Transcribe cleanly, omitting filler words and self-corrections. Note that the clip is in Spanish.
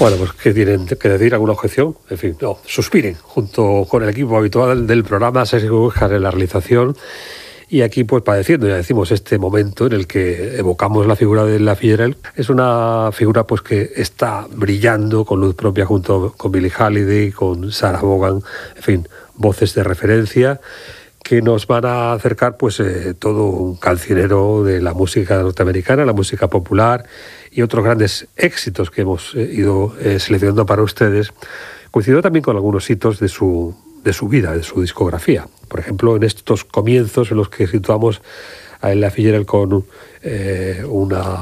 Bueno, pues ¿qué tienen que decir? ¿Alguna objeción? En fin, no, suspiren, junto con el equipo habitual del programa, Sergio Újar en la realización, y aquí pues padeciendo, ya decimos, este momento en el que evocamos la figura de Ella Fitzgerald. Es una figura pues que está brillando con luz propia junto con Billie Holiday, con Sarah Vaughan, en fin, voces de referencia que nos van a acercar pues todo un cancionero de la música norteamericana, la música popular y otros grandes éxitos que hemos ido seleccionando para ustedes, coincidió también con algunos hitos de su vida, de su discografía. Por ejemplo, en estos comienzos en los que situamos a Ella Fitzgerald con una